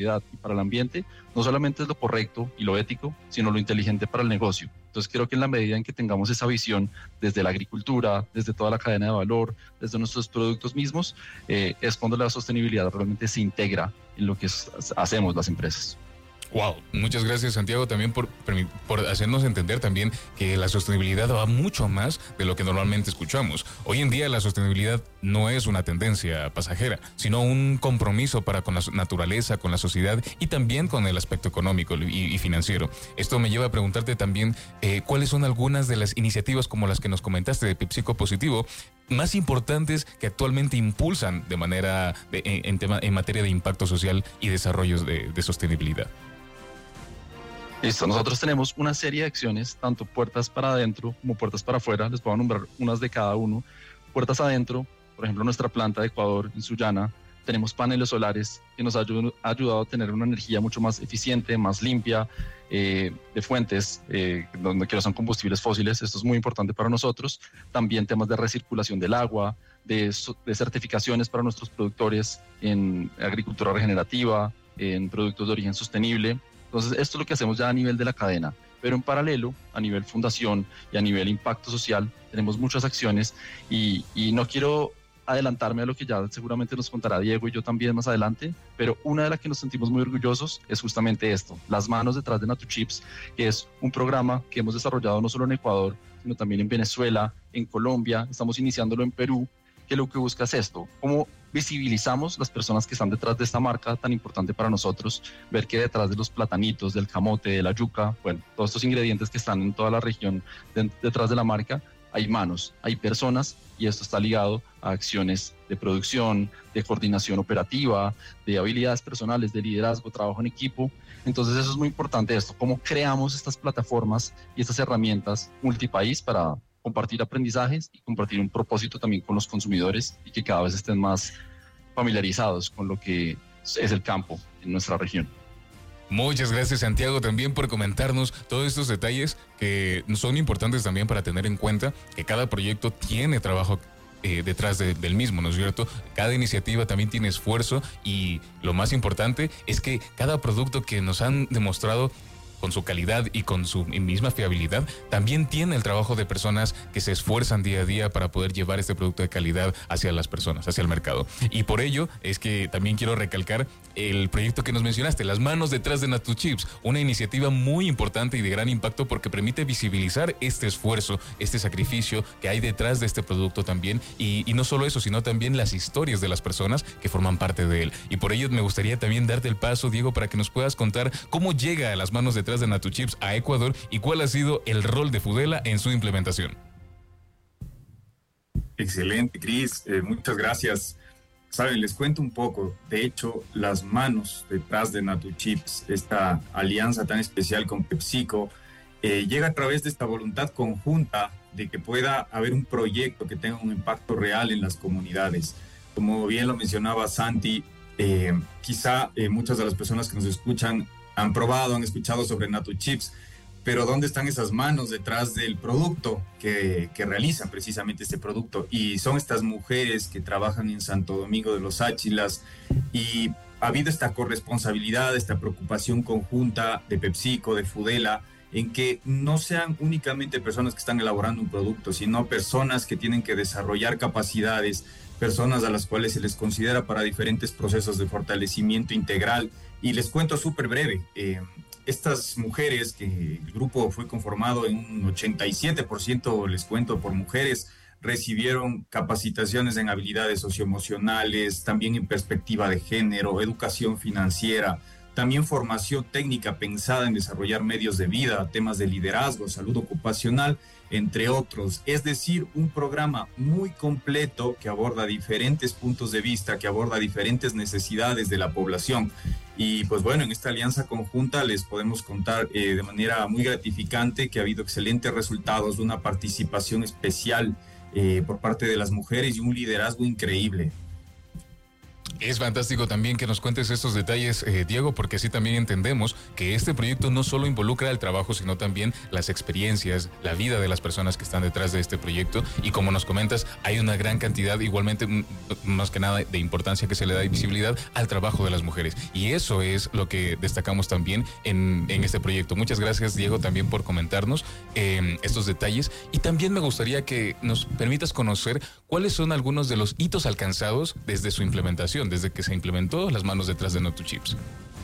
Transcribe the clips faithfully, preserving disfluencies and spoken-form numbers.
y para el ambiente, no solamente es lo correcto y lo ético, sino lo inteligente para el negocio. Entonces creo que en la medida en que tengamos esa visión desde la agricultura, desde toda la cadena de valor, desde nuestros productos mismos, eh, es cuando la sostenibilidad realmente se integra en lo que es, hacemos las empresas. Wow, muchas gracias Santiago también por, por hacernos entender también que la sostenibilidad va mucho más de lo que normalmente escuchamos. Hoy en día la sostenibilidad no es una tendencia pasajera, sino un compromiso para con la naturaleza, con la sociedad y también con el aspecto económico y, y financiero. Esto me lleva a preguntarte también eh, cuáles son algunas de las iniciativas como las que nos comentaste de PepsiCo Positivo más importantes que actualmente impulsan de manera de, en, tema, en materia de impacto social y desarrollos de, de sostenibilidad. Listo, nosotros tenemos una serie de acciones, tanto puertas para adentro como puertas para afuera, les puedo nombrar unas de cada uno. Puertas adentro, por ejemplo, nuestra planta de Ecuador, en Sullana, tenemos paneles solares que nos ha ayudado a tener una energía mucho más eficiente, más limpia, eh, de fuentes eh, donde que no son combustibles fósiles. Esto es muy importante para nosotros. También temas de recirculación del agua, de, de certificaciones para nuestros productores en agricultura regenerativa, en productos de origen sostenible. Entonces, esto es lo que hacemos ya a nivel de la cadena, pero en paralelo, a nivel fundación y a nivel impacto social, tenemos muchas acciones y, y no quiero adelantarme a lo que ya seguramente nos contará Diego y yo también más adelante, pero una de las que nos sentimos muy orgullosos es justamente esto, Las Manos Detrás de Natuchips, que es un programa que hemos desarrollado no solo en Ecuador, sino también en Venezuela, en Colombia, estamos iniciándolo en Perú, que lo que busca es esto, cómo visibilizamos las personas que están detrás de esta marca tan importante para nosotros, ver que detrás de los platanitos, del camote, de la yuca, bueno, todos estos ingredientes que están en toda la región de, detrás de la marca, hay manos, hay personas y esto está ligado a acciones de producción, de coordinación operativa, de habilidades personales, de liderazgo, trabajo en equipo. Entonces eso es muy importante esto, cómo creamos estas plataformas y estas herramientas multipaís para compartir aprendizajes y compartir un propósito también con los consumidores y que cada vez estén más familiarizados con lo que es el campo en nuestra región. Muchas gracias Santiago también por comentarnos todos estos detalles que son importantes también para tener en cuenta que cada proyecto tiene trabajo eh, detrás de, del mismo, ¿no es cierto? Cada iniciativa también tiene esfuerzo y lo más importante es que cada producto que nos han demostrado con su calidad y con su misma fiabilidad, también tiene el trabajo de personas que se esfuerzan día a día para poder llevar este producto de calidad hacia las personas, hacia el mercado. Y por ello es que también quiero recalcar el proyecto que nos mencionaste, Las Manos Detrás de Natuchips, una iniciativa muy importante y de gran impacto porque permite visibilizar este esfuerzo, este sacrificio que hay detrás de este producto también, y, y no solo eso, sino también las historias de las personas que forman parte de él. Y por ello me gustaría también darte el paso, Diego, para que nos puedas contar cómo llega a Las Manos Detrás de Natuchips a Ecuador y cuál ha sido el rol de Fudela en su implementación. Excelente, Cris, eh, muchas gracias. Saben, les cuento un poco. De hecho, Las Manos Detrás de Natuchips, esta alianza tan especial con PepsiCo, eh, llega a través de esta voluntad conjunta de que pueda haber un proyecto que tenga un impacto real en las comunidades. Como bien lo mencionaba Santi, eh, quizá eh, muchas de las personas que nos escuchan han probado, han escuchado sobre Natuchips, pero ¿dónde están esas manos detrás del producto que, que realizan precisamente este producto? Y son estas mujeres que trabajan en Santo Domingo de los Áchilas y ha habido esta corresponsabilidad, esta preocupación conjunta de PepsiCo, de Fudela, en que no sean únicamente personas que están elaborando un producto, sino personas que tienen que desarrollar capacidades, personas a las cuales se les considera para diferentes procesos de fortalecimiento integral. Y les cuento súper breve, eh, estas mujeres, que el grupo fue conformado en un ochenta y siete por ciento, les cuento, por mujeres, recibieron capacitaciones en habilidades socioemocionales, también en perspectiva de género, educación financiera, también formación técnica pensada en desarrollar medios de vida, temas de liderazgo, salud ocupacional, entre otros. Es decir, un programa muy completo que aborda diferentes puntos de vista, que aborda diferentes necesidades de la población. Y pues bueno, en esta alianza conjunta les podemos contar eh, de manera muy gratificante que ha habido excelentes resultados, una participación especial eh, por parte de las mujeres y un liderazgo increíble. Es fantástico también que nos cuentes estos detalles, eh, Diego, porque así también entendemos que este proyecto no solo involucra el trabajo, sino también las experiencias, la vida de las personas que están detrás de este proyecto. Y como nos comentas, hay una gran cantidad, igualmente, más que nada, de importancia que se le da visibilidad al trabajo de las mujeres. Y eso es lo que destacamos también en, en este proyecto. Muchas gracias, Diego, también por comentarnos eh, estos detalles. Y también me gustaría que nos permitas conocer cuáles son algunos de los hitos alcanzados desde su implementación, desde que se implementó las manos detrás de Not2Chips.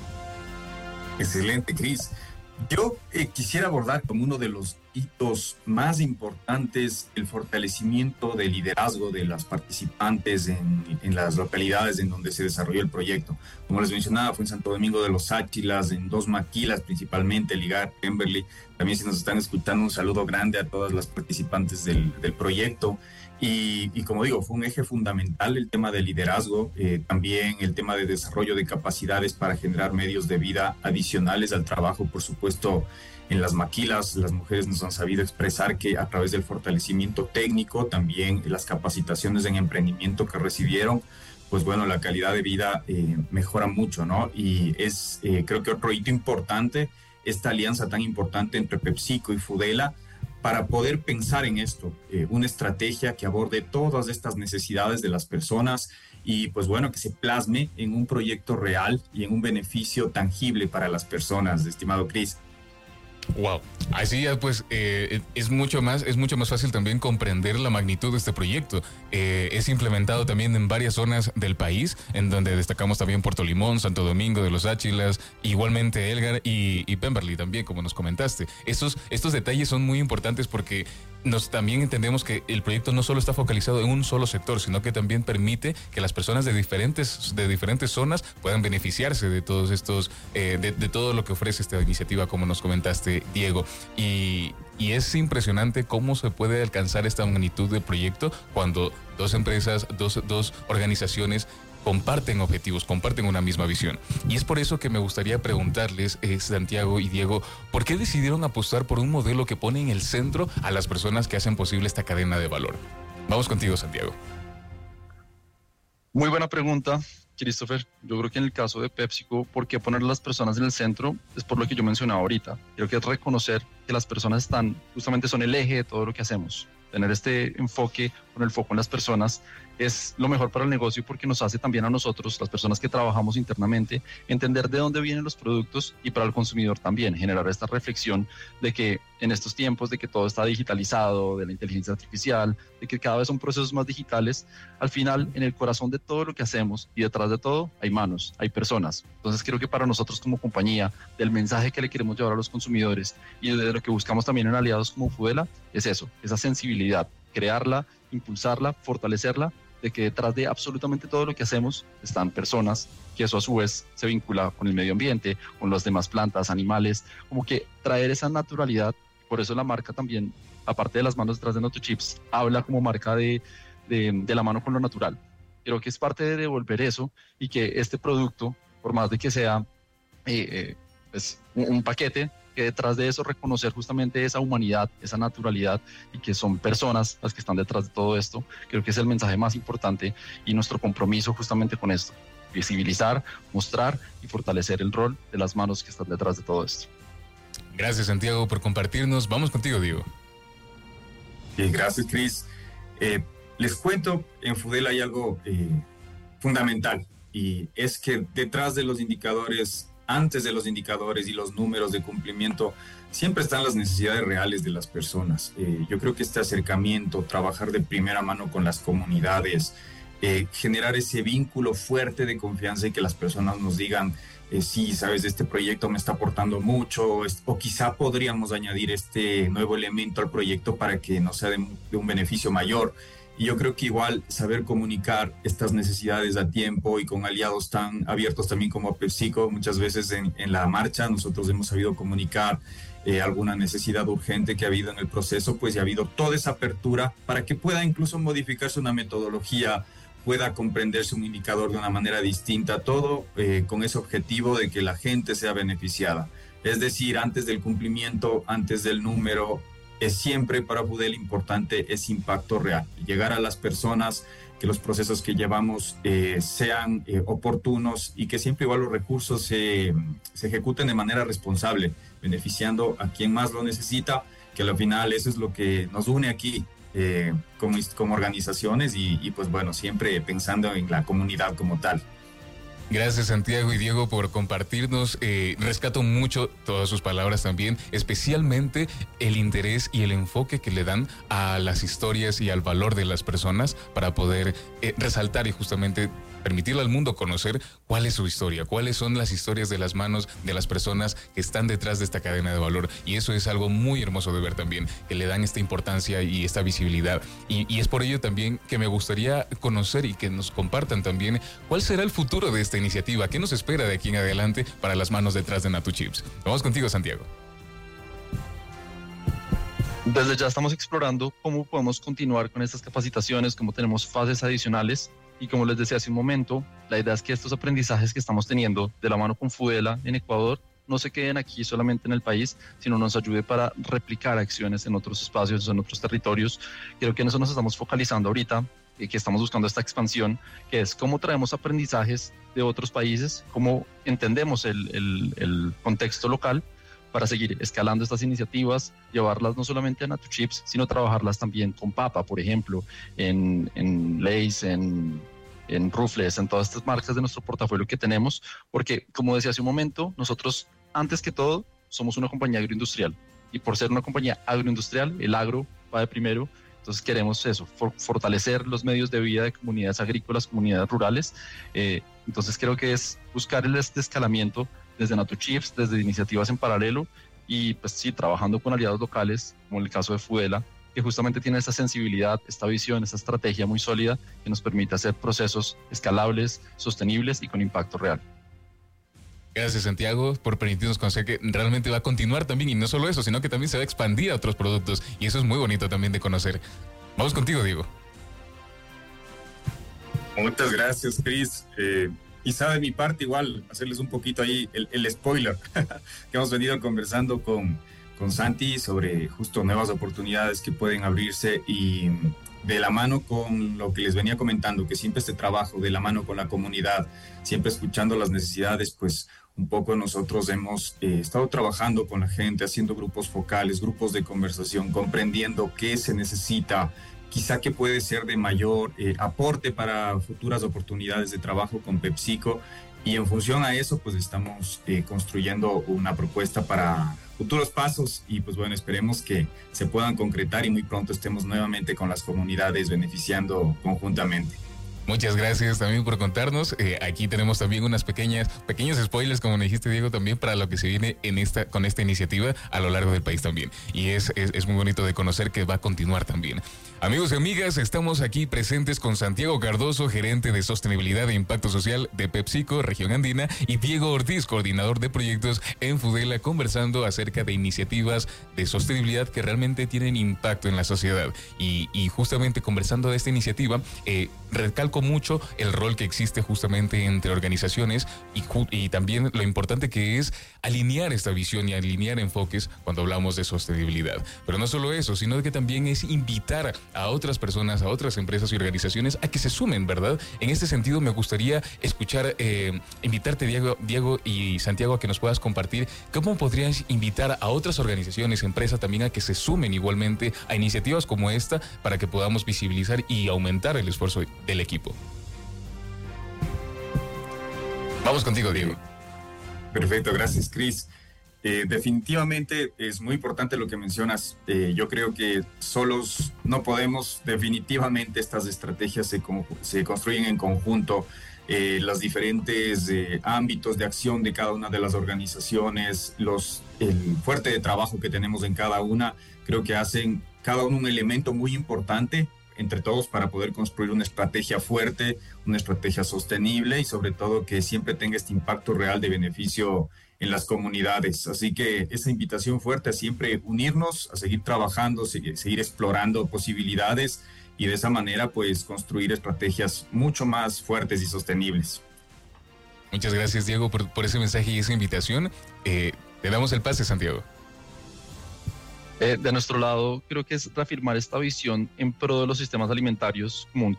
Excelente, Cris. Yo eh, quisiera abordar como uno de los hitos más importantes el fortalecimiento del liderazgo de las participantes en, en las localidades en donde se desarrolló el proyecto. Como les mencionaba, fue en Santo Domingo de los Áchilas, en dos maquilas principalmente, Ligar, Pemberley. También, si nos están escuchando, un saludo grande a todas las participantes del, del proyecto. Y, y como digo, fue un eje fundamental el tema del liderazgo, eh, también el tema de desarrollo de capacidades para generar medios de vida adicionales al trabajo, por supuesto, en las maquilas. Las mujeres nos han sabido expresar que a través del fortalecimiento técnico, también las capacitaciones en emprendimiento que recibieron, pues bueno, la calidad de vida eh, mejora mucho, ¿no? Y es, eh, creo que otro hito importante, esta alianza tan importante entre PepsiCo y Fudela, para poder pensar en esto, eh, una estrategia que aborde todas estas necesidades de las personas y pues bueno, que se plasme en un proyecto real y en un beneficio tangible para las personas, estimado Cris. Wow, así ya pues eh, es mucho más es mucho más fácil también comprender la magnitud de este proyecto. Eh, es implementado también en varias zonas del país, en donde destacamos también Puerto Limón, Santo Domingo de los Áchilas, igualmente Elgar y, y Pemberley también, como nos comentaste. Estos, estos detalles son muy importantes porque nos también entendemos que el proyecto no solo está focalizado en un solo sector, sino que también permite que las personas de diferentes, de diferentes zonas puedan beneficiarse de todos estos, eh, de, de todo lo que ofrece esta iniciativa, como nos comentaste, Diego. Y, y es impresionante cómo se puede alcanzar esta magnitud de proyecto cuando dos empresas, dos, dos organizaciones comparten objetivos, comparten una misma visión. Y es por eso que me gustaría preguntarles, eh, Santiago y Diego, ¿por qué decidieron apostar por un modelo que pone en el centro a las personas que hacen posible esta cadena de valor? Vamos contigo, Santiago. Muy buena pregunta, Christopher. Yo creo que en el caso de PepsiCo, ¿por qué poner a las personas en el centro? Es por lo que yo mencionaba ahorita. Creo que es reconocer que las personas están, justamente son el eje de todo lo que hacemos. Tener este enfoque, con el foco en las personas, es lo mejor para el negocio porque nos hace también a nosotros, las personas que trabajamos internamente, entender de dónde vienen los productos y para el consumidor también, generar esta reflexión de que en estos tiempos de que todo está digitalizado, de la inteligencia artificial, de que cada vez son procesos más digitales, al final en el corazón de todo lo que hacemos y detrás de todo hay manos, hay personas. Entonces creo que para nosotros como compañía, del mensaje que le queremos llevar a los consumidores y de lo que buscamos también en aliados como Fudela, es eso, esa sensibilidad, crearla, impulsarla, fortalecerla, de que detrás de absolutamente todo lo que hacemos están personas, que eso a su vez se vincula con el medio ambiente, con las demás plantas, animales, como que traer esa naturalidad. Por eso la marca también, aparte de las manos detrás de Not2Chips, habla como marca de, de, de la mano con lo natural. Creo que es parte de devolver eso y que este producto, por más de que sea eh, eh, pues, un, un paquete, que detrás de eso reconocer justamente esa humanidad, esa naturalidad y que son personas las que están detrás de todo esto, creo que es el mensaje más importante y nuestro compromiso justamente con esto, visibilizar, mostrar y fortalecer el rol de las manos que están detrás de todo esto. Gracias, Santiago, por compartirnos. Vamos contigo, Diego. Sí, gracias, Cris. Eh, les cuento, en Fudela hay algo eh, fundamental y es que detrás de los indicadores, antes de los indicadores y los números de cumplimiento, siempre están las necesidades reales de las personas. Eh, yo creo que este acercamiento, trabajar de primera mano con las comunidades, eh, generar ese vínculo fuerte de confianza y que las personas nos digan, eh, sí, sabes, este proyecto me está aportando mucho, o quizá podríamos añadir este nuevo elemento al proyecto para que nos sea de, de un beneficio mayor. Y yo creo que igual saber comunicar estas necesidades a tiempo y con aliados tan abiertos también como PepsiCo, muchas veces en, en la marcha nosotros hemos sabido comunicar eh, alguna necesidad urgente que ha habido en el proceso, pues ya ha habido toda esa apertura para que pueda incluso modificarse una metodología, pueda comprenderse un indicador de una manera distinta, todo eh, con ese objetivo de que la gente sea beneficiada. Es decir, antes del cumplimiento, antes del número, es siempre para Fudela importante ese impacto real, llegar a las personas, que los procesos que llevamos eh, sean eh, oportunos y que siempre igual los recursos se, se ejecuten de manera responsable, beneficiando a quien más lo necesita, que al final eso es lo que nos une aquí eh, como, como organizaciones y, y pues bueno, siempre pensando en la comunidad como tal. Gracias Santiago y Diego por compartirnos, eh, rescato mucho todas sus palabras también, especialmente el interés y el enfoque que le dan a las historias y al valor de las personas para poder eh, resaltar y justamente permitirle al mundo conocer cuál es su historia, cuáles son las historias de las manos de las personas que están detrás de esta cadena de valor. Y eso es algo muy hermoso de ver también, que le dan esta importancia y esta visibilidad. Y, y es por ello también que me gustaría conocer y que nos compartan también cuál será el futuro de esta iniciativa, qué nos espera de aquí en adelante para las manos detrás de Natuchips. Vamos contigo, Santiago. Desde ya estamos explorando cómo podemos continuar con estas capacitaciones, cómo tenemos fases adicionales. Y como les decía hace un momento, la idea es que estos aprendizajes que estamos teniendo de la mano con Fudela en Ecuador no se queden aquí solamente en el país, sino nos ayude para replicar acciones en otros espacios, en otros territorios. Creo que en eso nos estamos focalizando ahorita, y que estamos buscando esta expansión, que es cómo traemos aprendizajes de otros países, cómo entendemos el, el, el contexto local para seguir escalando estas iniciativas, llevarlas no solamente a Natuchips, sino trabajarlas también con Papa, por ejemplo, en, en Lay's, en, en Rufles, en todas estas marcas de nuestro portafolio que tenemos, porque como decía hace un momento, nosotros antes que todo somos una compañía agroindustrial y por ser una compañía agroindustrial, el agro va de primero. Entonces queremos eso, for, fortalecer los medios de vida de comunidades agrícolas, comunidades rurales. Eh, entonces creo que es buscar el este escalamiento desde Natuchips, desde iniciativas en paralelo y pues sí, trabajando con aliados locales, como en el caso de Fudela, que justamente tiene esa sensibilidad, esta visión, esta estrategia muy sólida que nos permite hacer procesos escalables, sostenibles y con impacto real. Gracias Santiago por permitirnos conocer que realmente va a continuar también y no solo eso, sino que también se va a expandir a otros productos y eso es muy bonito también de conocer. Vamos contigo, Diego. Muchas gracias, Chris. Eh, quizá de mi parte igual hacerles un poquito ahí el, el spoiler que hemos venido conversando con, con Santi sobre justo nuevas oportunidades que pueden abrirse y de la mano con lo que les venía comentando, que siempre este trabajo de la mano con la comunidad, siempre escuchando las necesidades, pues un poco nosotros hemos eh, estado trabajando con la gente, haciendo grupos focales, grupos de conversación, comprendiendo qué se necesita, quizá que puede ser de mayor eh, aporte para futuras oportunidades de trabajo con PepsiCo y en función a eso pues estamos eh, construyendo una propuesta para futuros pasos y pues bueno, esperemos que se puedan concretar y muy pronto estemos nuevamente con las comunidades beneficiando conjuntamente. Muchas gracias también por contarnos. Eh, aquí tenemos también unas pequeñas, pequeños spoilers, como me dijiste, Diego, también para lo que se viene en esta, con esta iniciativa a lo largo del país también. Y es, es, es muy bonito de conocer que va a continuar también. Amigos y amigas, estamos aquí presentes con Santiago Cardoso, gerente de sostenibilidad e impacto social de PepsiCo, región andina, y Diego Ortiz, coordinador de proyectos en Fudela, conversando acerca de iniciativas de sostenibilidad que realmente tienen impacto en la sociedad. Y, y justamente conversando de esta iniciativa, eh, recalco mucho el rol que existe justamente entre organizaciones y, y también lo importante que es alinear esta visión y alinear enfoques cuando hablamos de sostenibilidad. Pero no solo eso, sino que también es invitar a otras personas, a otras empresas y organizaciones a que se sumen, ¿verdad? En este sentido me gustaría escuchar, eh, invitarte Diego, Diego y Santiago a que nos puedas compartir cómo podrías invitar a otras organizaciones, empresas también a que se sumen igualmente a iniciativas como esta para que podamos visibilizar y aumentar el esfuerzo del equipo. Vamos contigo, Diego. Perfecto, gracias, Chris. Eh, definitivamente es muy importante lo que mencionas. Eh, yo creo que solos no podemos, definitivamente estas estrategias se, se construyen en conjunto. Eh, los diferentes eh, ámbitos de acción de cada una de las organizaciones, los, el fuerte de trabajo que tenemos en cada una, creo que hacen cada uno un elemento muy importante entre todos para poder construir una estrategia fuerte, una estrategia sostenible y sobre todo que siempre tenga este impacto real de beneficio en las comunidades. Así que esa invitación fuerte a siempre unirnos, a seguir trabajando, seguir, seguir explorando posibilidades y de esa manera pues construir estrategias mucho más fuertes y sostenibles. Muchas gracias, Diego, por, por ese mensaje y esa invitación. Eh, te damos el pase, Santiago. Eh, de nuestro lado, creo que es reafirmar esta visión en pro de los sistemas alimentarios como un todo.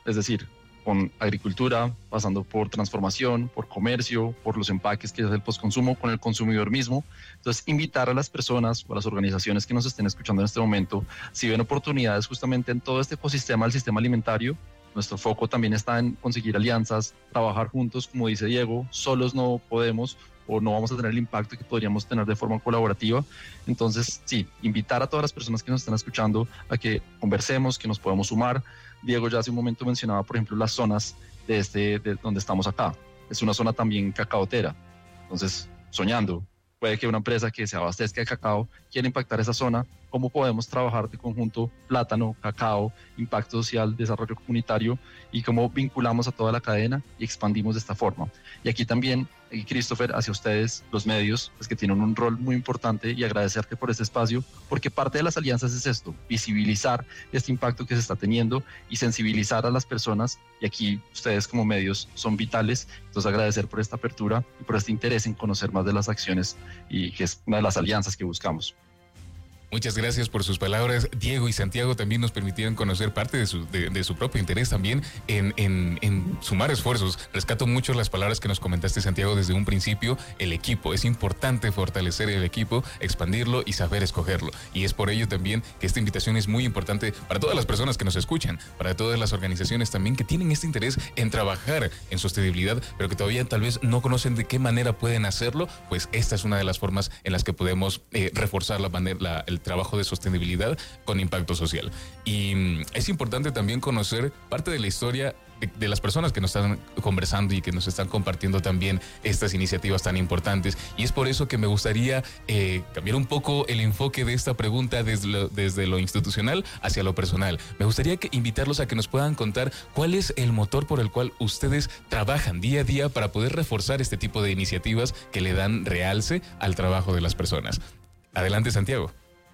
es decir, con agricultura, pasando por transformación, por comercio, por los empaques que es el postconsumo, con el consumidor mismo. Entonces, invitar a las personas o a las organizaciones que nos estén escuchando en este momento, si ven oportunidades justamente en todo este ecosistema del sistema alimentario, nuestro foco también está en conseguir alianzas, trabajar juntos, como dice Diego, solos no podemos o no vamos a tener el impacto que podríamos tener de forma colaborativa. Entonces, sí, invitar a todas las personas que nos están escuchando a que conversemos, que nos podamos sumar. Diego ya hace un momento mencionaba, por ejemplo, las zonas de este, de donde estamos acá. Es una zona también cacaotera. Entonces, soñando, puede que una empresa que se abastezca de cacao quiera impactar esa zona. ¿Cómo podemos trabajar de conjunto plátano, cacao, impacto social, desarrollo comunitario y cómo vinculamos a toda la cadena y expandimos de esta forma? Y aquí también, Christopher, hacia ustedes, los medios, pues que tienen un rol muy importante y agradecerte por este espacio, porque parte de las alianzas es esto, visibilizar este impacto que se está teniendo y sensibilizar a las personas, y aquí ustedes como medios son vitales. Entonces agradecer por esta apertura y por este interés en conocer más de las acciones y que es una de las alianzas que buscamos. Muchas gracias por sus palabras. Diego y Santiago también nos permitieron conocer parte de su, de, de su propio interés también en, en, en sumar esfuerzos. Rescato mucho las palabras que nos comentaste, Santiago, desde un principio. El equipo, es importante fortalecer el equipo, expandirlo y saber escogerlo. Y es por ello también que esta invitación es muy importante para todas las personas que nos escuchan, para todas las organizaciones también que tienen este interés en trabajar en sostenibilidad, pero que todavía tal vez no conocen de qué manera pueden hacerlo. Pues esta es una de las formas en las que podemos eh, reforzar la manera, la, el trabajo de sostenibilidad con impacto social. Y mm, es importante también conocer parte de la historia de, de las personas que nos están conversando y que nos están compartiendo también estas iniciativas tan importantes. Y es por eso que me gustaría eh, cambiar un poco el enfoque de esta pregunta desde lo, desde lo institucional hacia lo personal. Me gustaría que invitarlos a que nos puedan contar cuál es el motor por el cual ustedes trabajan día a día para poder reforzar este tipo de iniciativas que le dan realce al trabajo de las personas. Adelante, Santiago.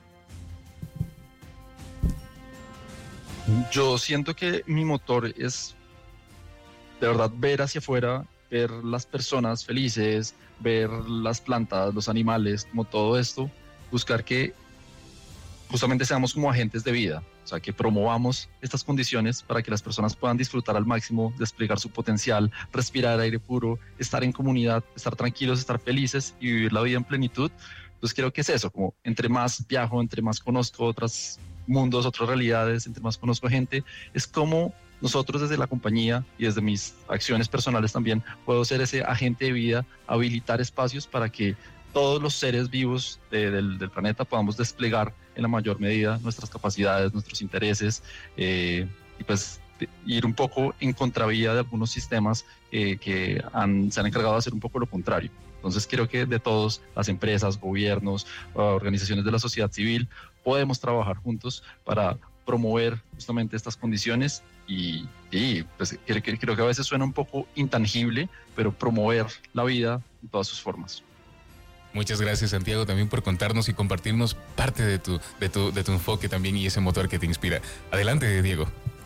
Yo siento que mi motor es de verdad ver hacia afuera, ver las personas felices, ver las plantas, los animales, como todo esto, buscar que justamente seamos como agentes de vida, o sea, que promovamos estas condiciones para que las personas puedan disfrutar al máximo, desplegar su potencial, respirar aire puro, estar en comunidad, estar tranquilos, estar felices y vivir la vida en plenitud. Entonces creo que es eso, como entre más viajo, entre más conozco otros mundos, otras realidades, entre más conozco gente, es como nosotros desde la compañía y desde mis acciones personales también puedo ser ese agente de vida, habilitar espacios para que todos los seres vivos de, del, del planeta podamos desplegar en la mayor medida nuestras capacidades, nuestros intereses eh, y pues ir un poco en contravía de algunos sistemas eh, que han, se han encargado de hacer un poco lo contrario. Entonces creo que de todos, las empresas, gobiernos, organizaciones de la sociedad civil, podemos trabajar juntos para promover justamente estas condiciones y, y pues, creo, creo que a veces suena un poco intangible, pero promover la vida en todas sus formas. Muchas gracias, Santiago, también por contarnos y compartirnos parte de tu, de tu, de tu enfoque también y ese motor que te inspira. Adelante, Diego.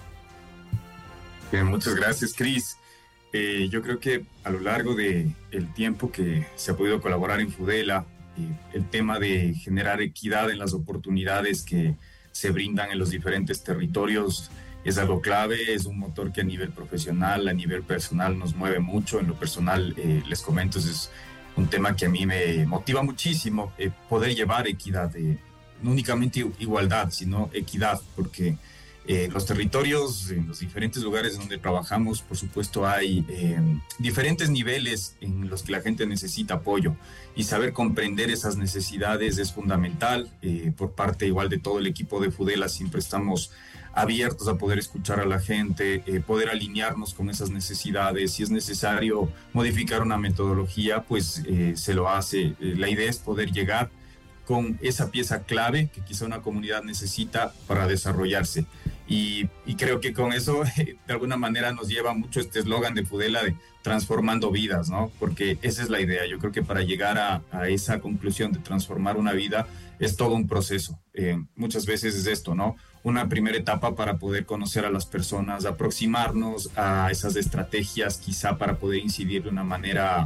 Bien, muchas gracias, Cris. Eh, yo creo que a lo largo del tiempo que se ha podido colaborar en Fudela, eh, el tema de generar equidad en las oportunidades que se brindan en los diferentes territorios es algo clave, es un motor que a nivel profesional, a nivel personal nos mueve mucho. En lo personal, eh, les comento, es un tema que a mí me motiva muchísimo, eh, poder llevar equidad, eh, no únicamente igualdad, sino equidad, porque Eh, los territorios, en los diferentes lugares donde trabajamos, por supuesto, hay eh, diferentes niveles en los que la gente necesita apoyo y saber comprender esas necesidades es fundamental. Eh, por parte igual de todo el equipo de Fudela siempre estamos abiertos a poder escuchar a la gente, eh, poder alinearnos con esas necesidades. Si es necesario modificar una metodología, pues eh, se lo hace. Eh, la idea es poder llegar con esa pieza clave que quizá una comunidad necesita para desarrollarse. Y, y creo que con eso de alguna manera nos lleva mucho este eslogan de Fudela de transformando vidas, ¿no? Porque esa es la idea. Yo creo que para llegar a, a esa conclusión de transformar una vida es todo un proceso. Eh, muchas veces es esto, ¿no? Una primera etapa para poder conocer a las personas, aproximarnos a esas estrategias quizá para poder incidir de una manera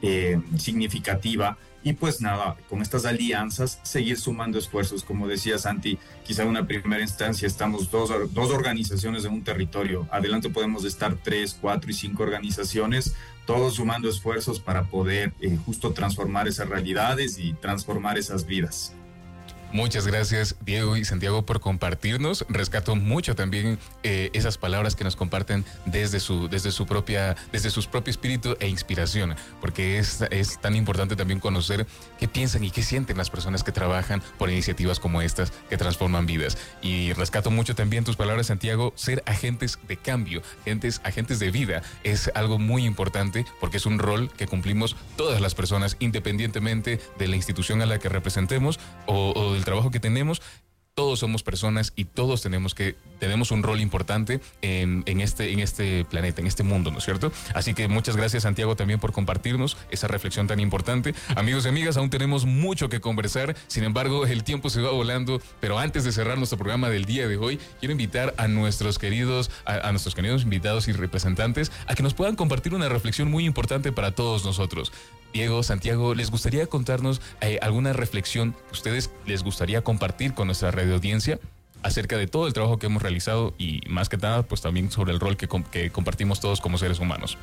eh, significativa. Y pues nada, con estas alianzas, seguir sumando esfuerzos. Como decía Santi, quizá en una primera instancia estamos dos, dos organizaciones en un territorio. Adelante podemos estar tres, cuatro y cinco organizaciones, todos sumando esfuerzos para poder eh, justo transformar esas realidades y transformar esas vidas. Muchas gracias, Diego y Santiago, por compartirnos. Rescato mucho también eh, esas palabras que nos comparten desde su, desde su propia, desde su propio espíritu e inspiración, porque es, es tan importante también conocer qué piensan y qué sienten las personas que trabajan por iniciativas como estas que transforman vidas. Y rescato mucho también tus palabras, Santiago, ser agentes de cambio, agentes, agentes de vida, es algo muy importante porque es un rol que cumplimos todas las personas, independientemente de la institución a la que representemos o, o del trabajo que tenemos. Todos somos personas y todos tenemos que tenemos un rol importante en, en este en este planeta, en este mundo, ¿no es cierto? Así que muchas gracias, Santiago, también por compartirnos esa reflexión tan importante. Amigos y amigas, aún tenemos mucho que conversar, sin embargo, el tiempo se va volando, pero antes de cerrar nuestro programa del día de hoy, quiero invitar a nuestros queridos a, a nuestros queridos invitados y representantes a que nos puedan compartir una reflexión muy importante para todos nosotros. Diego, Santiago, ¿les gustaría contarnos eh, alguna reflexión que ustedes les gustaría compartir con nuestra radio audiencia acerca de todo el trabajo que hemos realizado y más que nada, pues también sobre el rol que, que compartimos todos como seres humanos?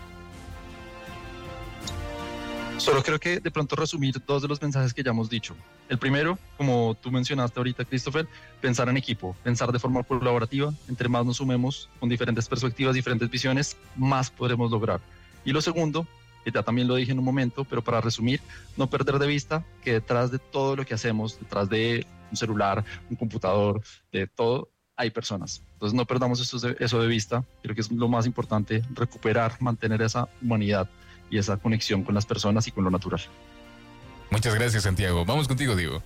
Solo creo que de pronto resumir dos de los mensajes que ya hemos dicho. El primero, como tú mencionaste ahorita, Christopher, pensar en equipo, pensar de forma colaborativa. Entre más nos sumemos con diferentes perspectivas, diferentes visiones, más podremos lograr. Y lo segundo, que ya también lo dije en un momento, pero para resumir, no perder de vista que detrás de todo lo que hacemos, detrás de un celular, un computador, de todo, hay personas. Entonces no perdamos eso de, eso de vista. Creo que es lo más importante, recuperar, mantener esa humanidad y esa conexión con las personas y con lo natural. Muchas gracias, Santiago. Vamos contigo, Diego.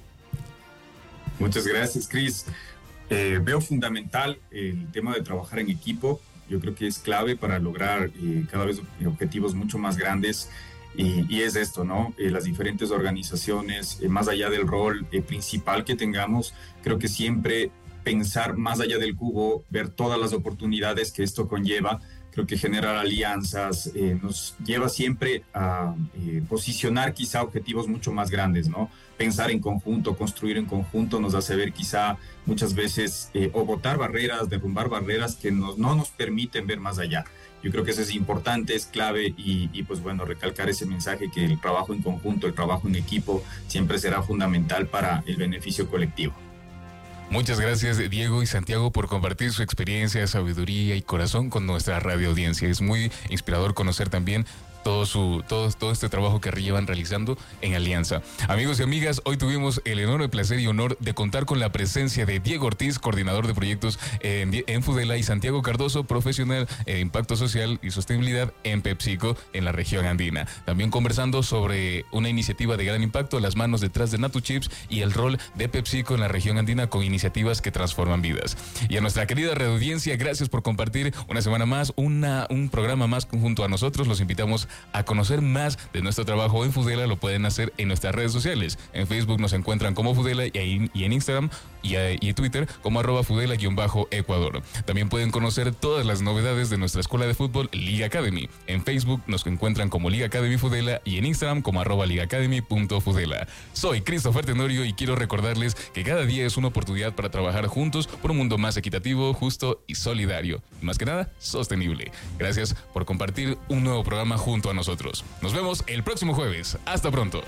Muchas gracias, Chris. Eh, veo fundamental el tema de trabajar en equipo. Yo creo que es clave para lograr eh, cada vez objetivos mucho más grandes y, y es esto, ¿no? Eh, las diferentes organizaciones, eh, más allá del rol eh, principal que tengamos, creo que siempre pensar más allá del cubo, ver todas las oportunidades que esto conlleva. Creo que generar alianzas eh, nos lleva siempre a eh, posicionar quizá objetivos mucho más grandes, ¿no? Pensar en conjunto, construir en conjunto nos hace ver quizá muchas veces eh, o botar barreras, derrumbar barreras que nos, no nos permiten ver más allá. Yo creo que eso es importante, es clave y, y pues bueno, recalcar ese mensaje que el trabajo en conjunto, el trabajo en equipo siempre será fundamental para el beneficio colectivo. Muchas gracias, Diego y Santiago, por compartir su experiencia, sabiduría y corazón con nuestra radio audiencia. Es muy inspirador conocer también todo su todo, todo este trabajo que llevan realizando en alianza. Amigos y amigas, hoy tuvimos el enorme placer y honor de contar con la presencia de Diego Ortiz, coordinador de proyectos en, en Fudela, y Santiago Cardoso, profesional en impacto social y sostenibilidad en PepsiCo en la región andina. También conversando sobre una iniciativa de gran impacto, las manos detrás de Natuchips y el rol de PepsiCo en la región andina con iniciativas que transforman vidas. Y a nuestra querida radio audiencia, gracias por compartir una semana más, una, un programa más junto a nosotros. Los invitamos a conocer más de nuestro trabajo en Fudela. Lo pueden hacer en nuestras redes sociales. En Facebook nos encuentran como Fudela y, ahí, y en Instagram y, y en Twitter como arroba Fudela-Ecuador. También pueden conocer todas las novedades de nuestra escuela de fútbol Liga Academy. En Facebook nos encuentran como Liga Academy Fudela y en Instagram como arroba ligaacademy.fudela. Soy Christopher Tenorio y quiero recordarles que cada día es una oportunidad para trabajar juntos por un mundo más equitativo, justo y solidario. Y más que nada, sostenible. Gracias por compartir un nuevo programa junto a nosotros. Nos vemos el próximo jueves. Hasta pronto.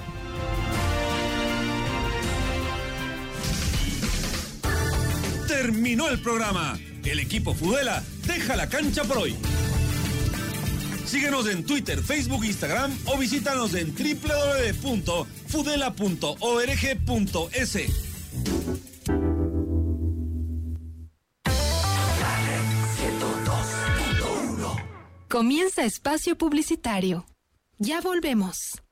Terminó el programa. El equipo Fudela deja la cancha por hoy. Síguenos en Twitter, Facebook, Instagram o visítanos en doble u doble u doble u punto fudela punto org punto es. Comienza espacio publicitario. Ya volvemos.